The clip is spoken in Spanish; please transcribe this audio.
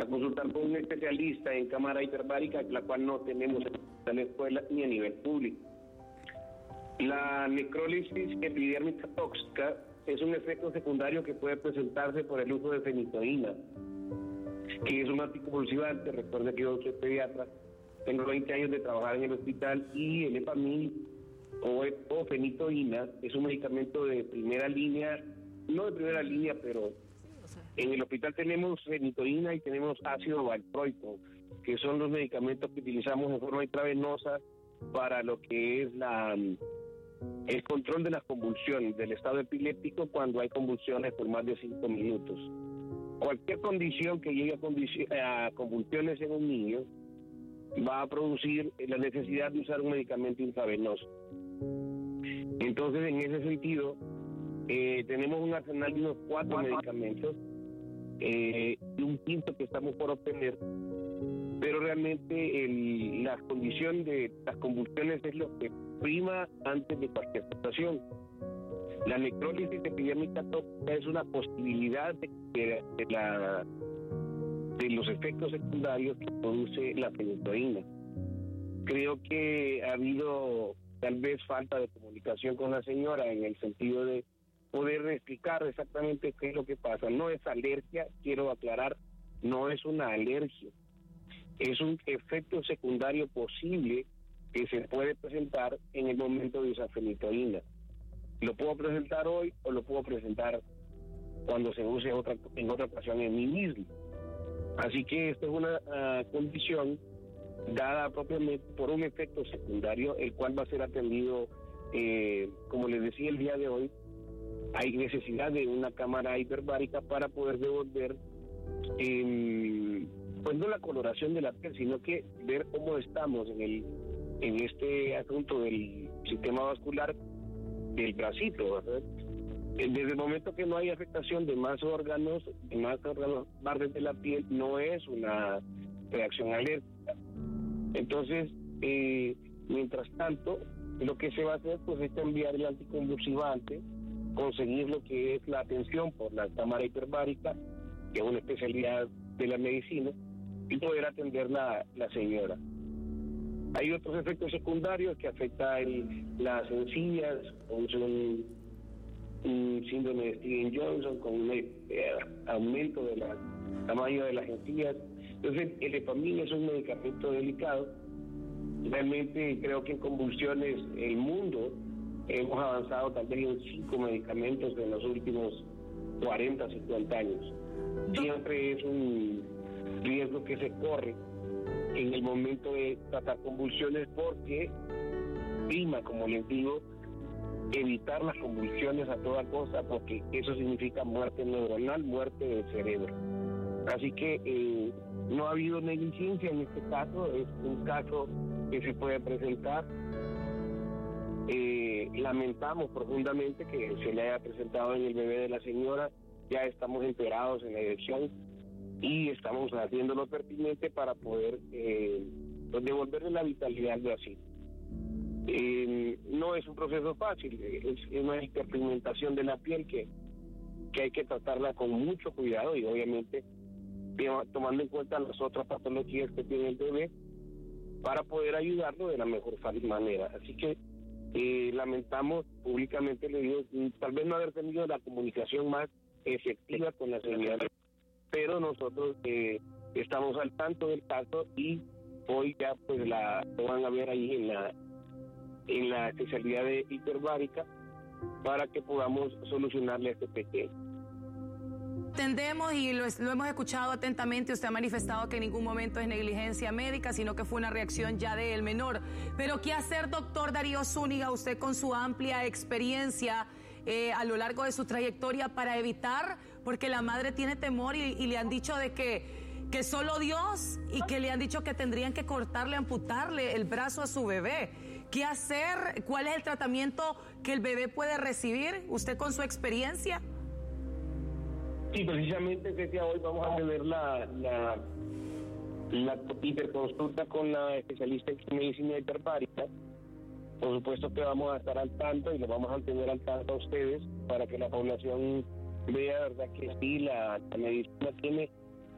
consultar con un especialista en cámara hiperbárica, la cual no tenemos en la escuela ni a nivel público. La necrólisis epidérmica tóxica es un efecto secundario que puede presentarse por el uso de fenitoína, que es un anticonvulsivante. Recuerda que yo soy pediatra, tengo 20 años de trabajar en el hospital, y el Epamil o fenitoína es un medicamento de primera línea, no de primera línea, pero en el hospital tenemos fenitoína y tenemos ácido valproico, que son los medicamentos que utilizamos en forma intravenosa para lo que es el control de las convulsiones, del estado epiléptico cuando hay convulsiones por más de 5 minutos. Cualquier condición que llegue a convulsiones en un niño va a producir la necesidad de usar un medicamento intravenoso. Entonces, en ese sentido, tenemos un arsenal de unos 4 medicamentos y un quinto que estamos por obtener, pero realmente la condición de las convulsiones es lo que prima antes de cualquier situación. La necrólisis epidérmica tóxica es una posibilidad de los efectos secundarios que produce la fenitoína. Creo que ha habido tal vez falta de comunicación con la señora en el sentido de poder explicar exactamente qué es lo que pasa. No es alergia, quiero aclarar, no es una alergia, es un efecto secundario posible que se puede presentar en el momento de esa fenitoína. Lo puedo presentar hoy o lo puedo presentar cuando se use en otra ocasión en mí mismo. Así que esta es una condición dada propiamente por un efecto secundario, el cual va a ser atendido, como les decía el día de hoy, hay necesidad de una cámara hiperbárica para poder devolver, pues no la coloración de la piel, sino que ver cómo estamos en este asunto del sistema vascular del bracito, ¿verdad? Desde el momento que no hay afectación de más órganos partes de la piel, no es una reacción alérgica. Entonces, mientras tanto, lo que se va a hacer pues es enviar el anticonvulsivante, conseguir lo que es la atención por la cámara hiperbárica, que es una especialidad de la medicina, y poder atender la señora. Hay otros efectos secundarios que afectan las encías, con un síndrome de Stevens-Johnson, con un aumento del tamaño de las encías. Entonces, el Epamil es un medicamento delicado. Realmente creo que en convulsiones el mundo hemos avanzado también en 5 medicamentos en los últimos 40, 50 años. Siempre es un riesgo que se corre en el momento de tratar convulsiones, porque prima, como les digo, evitar las convulsiones a toda costa, porque eso significa muerte neuronal, muerte del cerebro. Así que no ha habido negligencia en este caso, es un caso que se puede presentar. Lamentamos profundamente que se le haya presentado en el bebé de la señora. Ya estamos enterados en la dirección y estamos haciendo lo pertinente para poder devolverle la vitalidad al Brasil. No es un proceso fácil, es una hiperpigmentación de la piel que hay que tratarla con mucho cuidado y obviamente tomando en cuenta las otras patologías que tiene el bebé para poder ayudarlo de la mejor manera. Así que lamentamos públicamente, le digo, tal vez no haber tenido la comunicación más efectiva con la señora, pero nosotros estamos al tanto del caso y hoy ya pues lo van a ver ahí en la especialidad de hiperbárica para que podamos solucionarle a este pequeño. Entendemos y lo hemos escuchado atentamente. Usted ha manifestado que en ningún momento es negligencia médica, sino que fue una reacción ya del menor. Pero ¿qué hacer, doctor Darío Zúñiga, usted con su amplia experiencia a lo largo de su trayectoria para evitar? Porque la madre tiene temor y le han dicho de que solo Dios, y que le han dicho que tendrían que cortarle, amputarle el brazo a su bebé. ¿Qué hacer? ¿Cuál es el tratamiento que el bebé puede recibir? Usted con su experiencia. Sí, precisamente desde hoy vamos a tener la hiperconsulta con la especialista en medicina hiperbárica. Por supuesto que vamos a estar al tanto y lo vamos a tener al tanto a ustedes para que la población vea, verdad, que sí, la medicina tiene